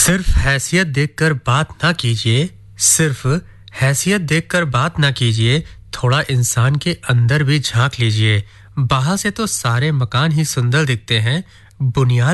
सिर्फ हैसियत देखकर बात ना कीजिए सिर्फ हैसियत देखकर बात ना कीजिए थोड़ा इंसान के अंदर भी झांक लीजिए बाहर से तो सारे मकान ही सुंदर दिखते हैं बुनियाद